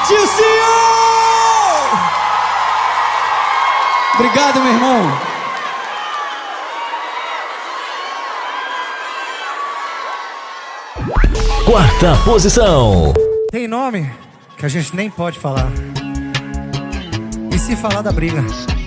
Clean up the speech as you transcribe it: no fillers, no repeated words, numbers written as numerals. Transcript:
Tilcinho! Obrigado, meu irmão. Quarta posição. Tem nome que a gente nem pode falar. E se falar da briga?